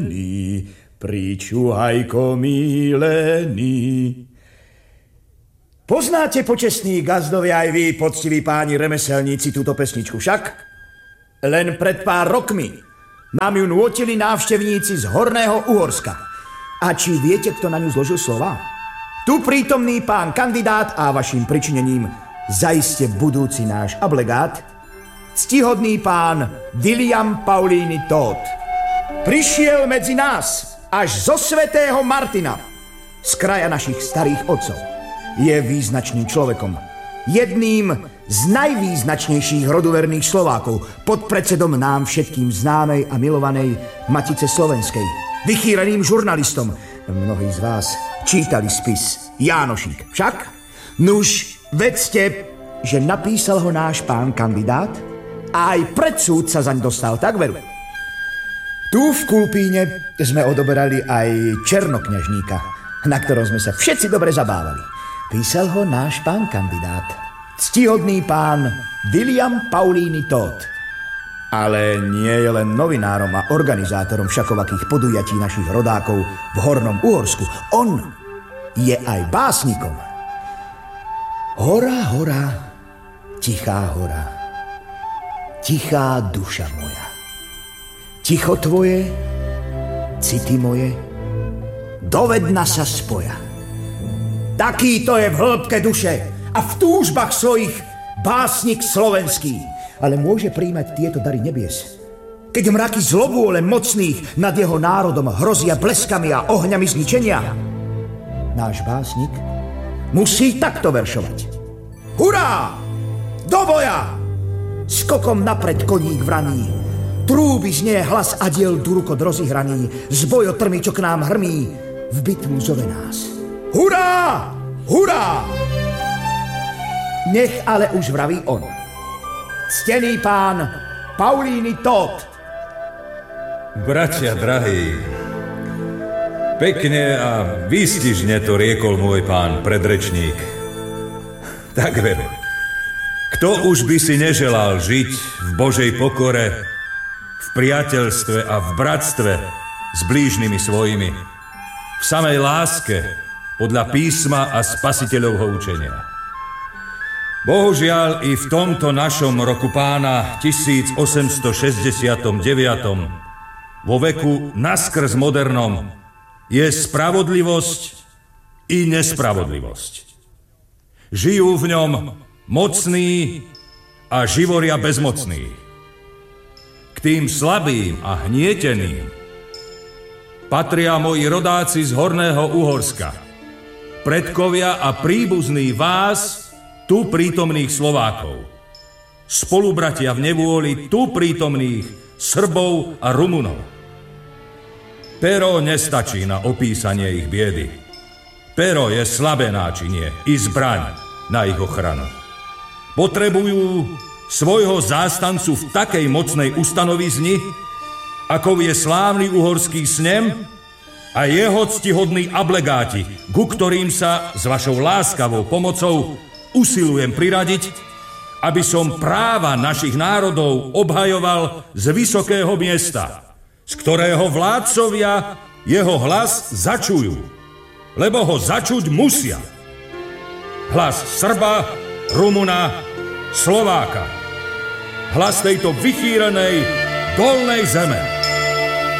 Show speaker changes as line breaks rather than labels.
Pričúhajko milený. Poznáte, počestní gazdovia, aj vy, poctiví páni remeselníci, túto pesničku však? Len pred pár rokmi nám ju nútili návštevníci z Horného Uhorska. A či viete, kto na ňu zložil slova? Tu prítomný pán kandidát a vašim pričinením zaiste budúci náš ablegát, ctihodný pán William Paulini Todt. Prišiel medzi nás až zo svätého Martina, z kraja našich starých otcov. Je význačným človekom, jedným z najvýznačnejších roduverných Slovákov, podpredsedom nám všetkým známej a milovanej Matice slovenskej, vychýreným žurnalistom. Mnohí z vás čítali spis Jánošík. Však? Nuž, vedzte, že napísal ho náš pán kandidát a aj predsúd sa zaň dostal, tak veru. Tu v Kulpíne sme odoberali aj černokňažníka, na ktorom sme sa všetci dobre zabávali. Písal ho náš pán kandidát, ctihodný pán William Paulini Todt. Ale nie je len novinárom a organizátorom všakovakých podujatí našich rodákov v Hornom Uhorsku. On je aj básnikom. Hora, hora, tichá hora, tichá duša moja. Ticho tvoje, city moje, dovedna sa spoja. Taký to je v hĺbke duše a v túžbách svojich básnik slovenský. Ale môže príjmať tieto dary nebies, keď mraky zlobôle mocných nad jeho národom hrozia bleskami a ohňami zničenia. Náš básnik musí takto veršovať. Hurá! Do boja! Skokom napred koník vraní, trúby znie hlas a diel durukot rozihraný, zboj o trmy, čo k nám hrmí, v bitvu zove nás. Hurá! Hurá! Nech ale už vraví on. Ctený pán Paulini Todt.
Bratia drahí, pekne a výstižne to riekol môj pán predrečník. Tak veru, kto už by si neželal žiť v Božej pokore, v priateľstve a v bratstve s blížnymi svojimi, v samej láske, podľa písma a spasiteľovho učenia. Bohužiaľ i v tomto našom roku pána 1869 vo veku naskrz modernom je spravodlivosť i nespravodlivosť. Žijú v ňom mocní a živoria bezmocní. K tým slabým a hnieteným patria moji rodáci z Horného Uhorska, predkovia a príbuzní vás, tu prítomných Slovákov, spolubratia v nevôli tu prítomných Srbov a Rumunov. Pero nestačí na opísanie ich biedy. Pero je slabé náčinie i zbraň na ich ochranu. Potrebujú svojho zástancu v takej mocnej ustanovizni, ako je slávny uhorský snem a jeho ctihodní ablegáti, ku ktorým sa s vašou láskavou pomocou usilujem priradiť, aby som práva našich národov obhajoval z vysokého miesta, z ktorého vládcovia jeho hlas začujú, lebo ho začuť musia. Hlas Srba, Rumuna, Slováka. Hlas tejto vychýrenej dolnej zeme.